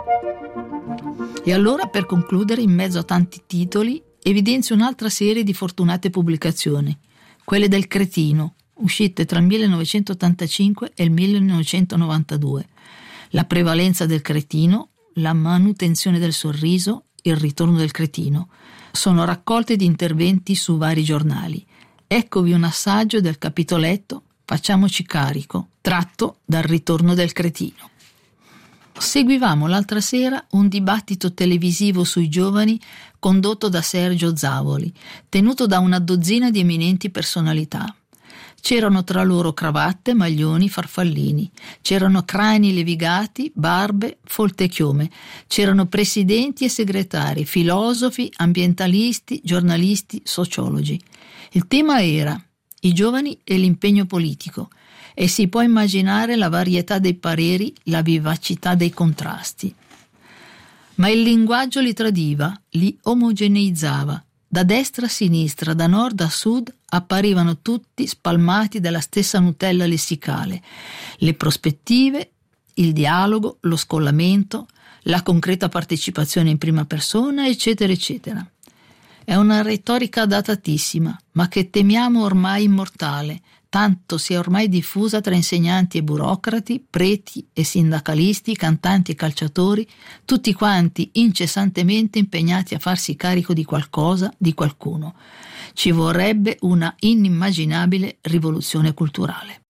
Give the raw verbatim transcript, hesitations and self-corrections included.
E allora, per concludere, in mezzo a tanti titoli, evidenzio un'altra serie di fortunate pubblicazioni, quelle del Cretino, uscite tra il millenovecentottantacinque e il millenovecentonovantadue. La prevalenza del cretino, la manutenzione del sorriso, il ritorno del cretino. Sono raccolte di interventi su vari giornali. Eccovi un assaggio del capitoletto Facciamoci carico, tratto dal Ritorno del cretino. Seguivamo l'altra sera un dibattito televisivo sui giovani condotto da Sergio Zavoli, tenuto da una dozzina di eminenti personalità. C'erano tra loro cravatte, maglioni, farfallini, c'erano crani levigati, barbe, folte e chiome, c'erano presidenti e segretari, filosofi, ambientalisti, giornalisti, sociologi. Il tema era i giovani e l'impegno politico, e si può immaginare la varietà dei pareri, la vivacità dei contrasti. Ma il linguaggio li tradiva, li omogeneizzava. Da destra a sinistra, da nord a sud, apparivano tutti spalmati dalla stessa Nutella lessicale. Le prospettive, il dialogo, lo scollamento, la concreta partecipazione in prima persona, eccetera, eccetera. È una retorica datatissima, ma che temiamo ormai immortale, tanto si è ormai diffusa tra insegnanti e burocrati, preti e sindacalisti, cantanti e calciatori, tutti quanti incessantemente impegnati a farsi carico di qualcosa, di qualcuno. Ci vorrebbe una inimmaginabile rivoluzione culturale.